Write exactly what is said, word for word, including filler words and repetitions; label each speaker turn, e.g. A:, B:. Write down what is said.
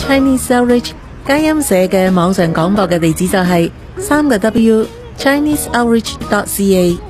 A: Chinese Outreach 佳音社嘅網上廣播嘅地址就係三個 W Chinese Outreach dot C A。